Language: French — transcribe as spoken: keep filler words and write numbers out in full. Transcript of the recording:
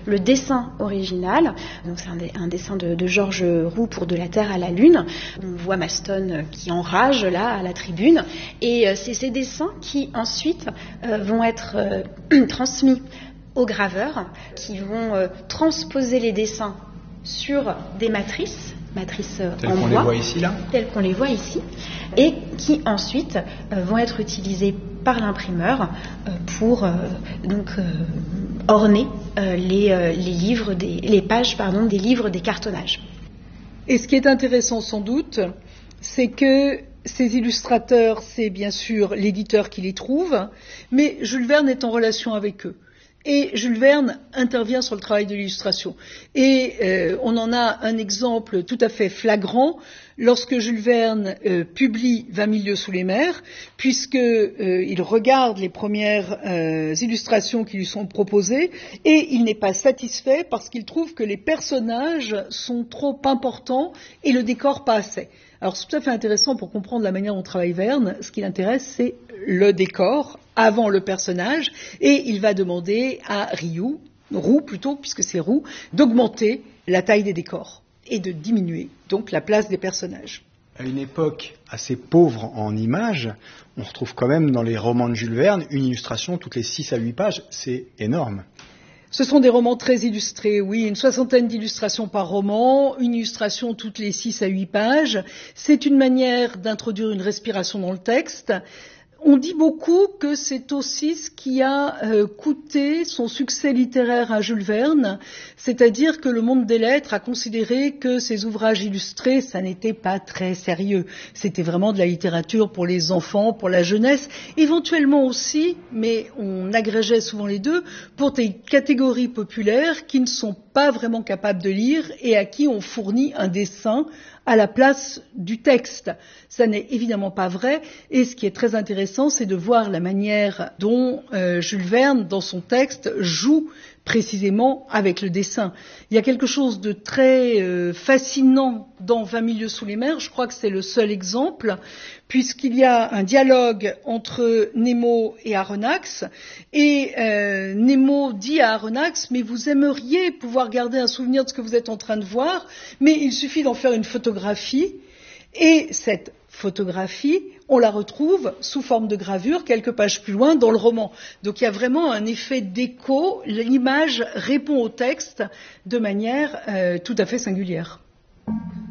le dessin original. Donc c'est un, un dessin de, de Georges Roux pour De la Terre à la Lune. On voit Maston qui enrage là à la tribune. Et euh, c'est ces dessins qui ensuite euh, vont être euh, transmis aux graveurs, qui vont euh, transposer les dessins sur des matrices, matrices euh, telles en qu'on bois, les voit ici, là, telles qu'on les voit ici, et qui ensuite euh, vont être utilisées par l'imprimeur euh, pour euh, donc euh, orner euh, les, euh, les livres, des, les pages pardon, des livres des cartonnages. Et ce qui est intéressant sans doute, c'est que ces illustrateurs, c'est bien sûr l'éditeur qui les trouve, mais Jules Verne est en relation avec eux. Et Jules Verne intervient sur le travail de l'illustration. Et euh, on en a un exemple tout à fait flagrant lorsque Jules Verne euh, publie Vingt mille lieues sous les mers, puisque euh, il regarde les premières euh, illustrations qui lui sont proposées et il n'est pas satisfait parce qu'il trouve que les personnages sont trop importants et le décor pas assez. Alors c'est tout à fait intéressant pour comprendre la manière dont travaille Verne. Ce qui l'intéresse, c'est le décor avant le personnage, et il va demander à Rioux, Roux plutôt, puisque c'est Roux, d'augmenter la taille des décors et de diminuer donc la place des personnages. À une époque assez pauvre en images, on retrouve quand même dans les romans de Jules Verne une illustration toutes les six à huit pages. C'est énorme. Ce sont des romans très illustrés, oui, une soixantaine d'illustrations par roman, une illustration toutes les six à huit pages. C'est une manière d'introduire une respiration dans le texte. On dit beaucoup que c'est aussi ce qui a euh, coûté son succès littéraire à Jules Verne, c'est-à-dire que le monde des lettres a considéré que ces ouvrages illustrés, ça n'était pas très sérieux. C'était vraiment de la littérature pour les enfants, pour la jeunesse, éventuellement aussi, mais on agrégeait souvent les deux, pour des catégories populaires qui ne sont pas vraiment capables de lire et à qui on fournit un dessin à la place du texte. Ça n'est évidemment pas vrai, et ce qui est très intéressant, c'est de voir la manière dont euh, Jules Verne, dans son texte, joue précisément avec le dessin. Il y a quelque chose de très euh, fascinant dans Vingt mille lieues sous les mers, je crois que c'est le seul exemple, puisqu'il y a un dialogue entre Nemo et Aronnax, et euh, Nemo dit à Aronnax, mais vous aimeriez pouvoir garder un souvenir de ce que vous êtes en train de voir, mais il suffit d'en faire une photographie, et cette photographie, on la retrouve sous forme de gravure quelques pages plus loin dans le roman. Donc il y a vraiment un effet d'écho, l'image répond au texte de manière euh, tout à fait singulière.